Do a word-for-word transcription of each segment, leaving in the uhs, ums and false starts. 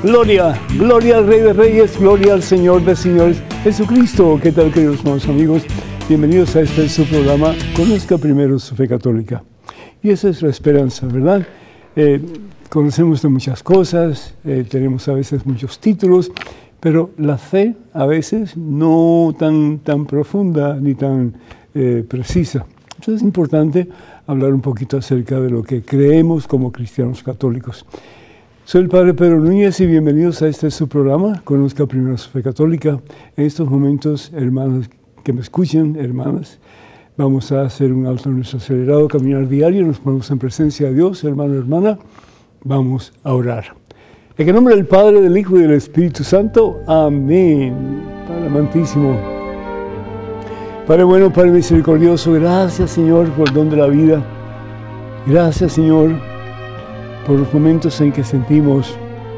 Gloria, gloria al Rey de Reyes, gloria al Señor de Señores, Jesucristo. ¿Qué tal, queridos hermanos amigos? Bienvenidos a este su programa, Conozca Primero su Fe Católica. Y esa es la esperanza, ¿verdad? Eh, conocemos de muchas cosas, eh, tenemos a veces muchos títulos, pero la fe a veces no tan, tan profunda ni tan eh, precisa. Entonces es importante hablar un poquito acerca de lo que creemos como cristianos católicos. Soy el Padre Pedro Núñez y bienvenidos a este su programa, Conozca Primero su Fe Católica. En estos momentos, hermanos que me escuchen, hermanas, vamos a hacer un alto en nuestro acelerado caminar diario, nos ponemos en presencia de Dios, hermano, hermana, vamos a orar. En el nombre del Padre, del Hijo y del Espíritu Santo, amén. Padre amantísimo, Padre bueno, Padre misericordioso, gracias, Señor, por el don de la vida. Gracias, Señor, por los momentos en que sentimos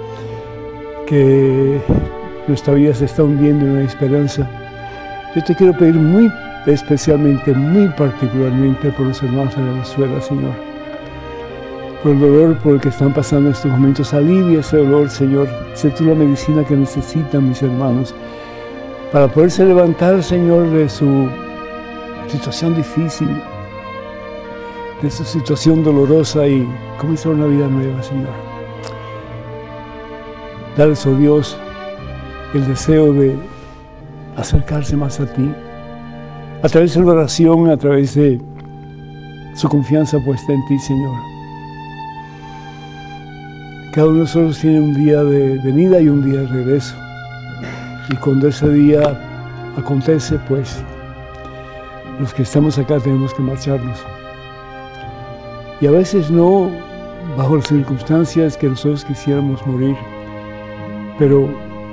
que nuestra vida se está hundiendo en la esperanza. Yo te quiero pedir muy especialmente, muy particularmente por los hermanos de Venezuela, Señor. Por el dolor por el que están pasando estos momentos, alivia ese dolor, Señor. Sé tú la medicina que necesitan mis hermanos para poderse levantar, Señor, de su situación difícil, de su situación dolorosa y comenzar una vida nueva, Señor. Darles, oh Dios, el deseo de acercarse más a ti, a través de la oración, a través de su confianza puesta en ti, Señor. Cada uno de nosotros tiene un día de venida y un día de regreso. Y cuando ese día acontece, pues, los que estamos acá tenemos que marcharnos. Y a veces no bajo las circunstancias que nosotros quisiéramos morir, pero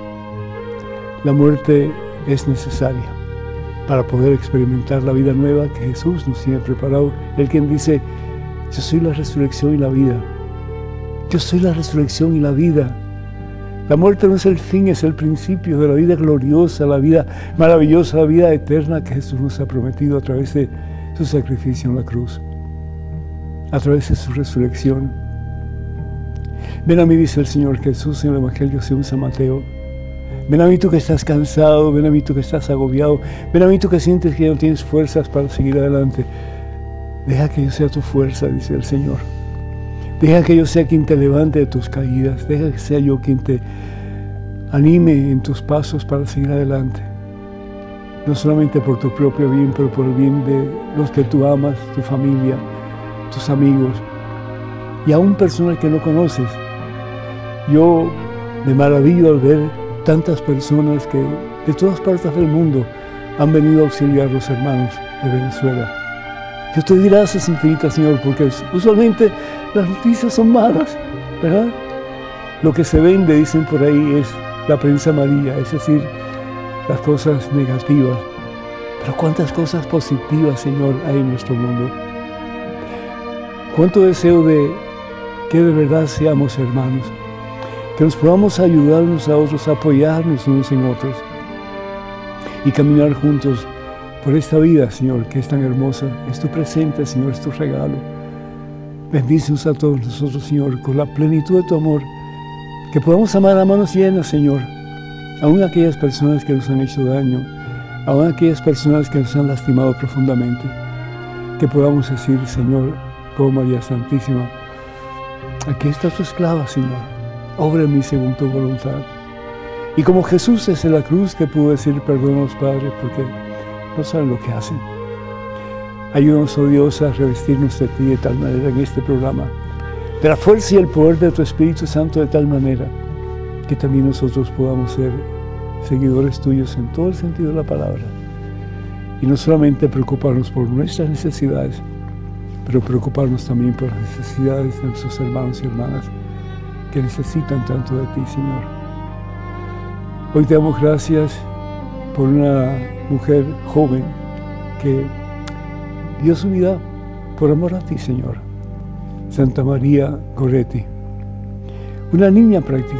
la muerte es necesaria para poder experimentar la vida nueva que Jesús nos tiene preparado. Él quien dice, yo soy la resurrección y la vida. Yo soy la resurrección y la vida. La muerte no es el fin, es el principio de la vida gloriosa, la vida maravillosa, la vida eterna que Jesús nos ha prometido a través de su sacrificio en la cruz, a través de su resurrección. Ven a mí, dice el Señor Jesús en el Evangelio según San Mateo. Ven a mí tú que estás cansado, ven a mí tú que estás agobiado, ven a mí tú que sientes que ya no tienes fuerzas para seguir adelante. Deja que yo sea tu fuerza, dice el Señor. Deja que yo sea quien te levante de tus caídas, deja que sea yo quien te anime en tus pasos para seguir adelante. No solamente por tu propio bien, pero por el bien de los que tú amas, tu familia, tus amigos y aún personas que no conoces. Yo me maravillo al ver tantas personas que de todas partes del mundo han venido a auxiliar a los hermanos de Venezuela. Yo te doy gracias infinitas, Señor, porque usualmente las noticias son malas, ¿verdad? Lo que se vende, dicen por ahí, es la prensa amarilla, es decir, las cosas negativas. Pero cuántas cosas positivas, Señor, hay en nuestro mundo. Cuánto deseo de que de verdad seamos hermanos, que nos podamos ayudarnos a otros, apoyarnos unos en otros y caminar juntos por esta vida, Señor, que es tan hermosa. Es tu presente, Señor, es tu regalo. Bendícenos a todos nosotros, Señor, con la plenitud de tu amor, que podamos amar a manos llenas, Señor, aún aquellas personas que nos han hecho daño, aún aquellas personas que nos han lastimado profundamente, que podamos decir, Señor, como María Santísima, aquí está tu esclava, Señor, obra en mí según tu voluntad. Y como Jesús desde la cruz que pudo decir, perdónanos, Padre, porque no saben lo que hacen. Ayúdanos, oh Dios, a revestirnos de ti de tal manera en este programa, de la fuerza y el poder de tu Espíritu Santo de tal manera que también nosotros podamos ser seguidores tuyos en todo el sentido de la palabra. Y no solamente preocuparnos por nuestras necesidades, pero preocuparnos también por las necesidades de nuestros hermanos y hermanas que necesitan tanto de ti, Señor. Hoy te damos gracias por una mujer joven que dio su vida por amor a ti, Señor. Santa María Goretti, una niña prácticamente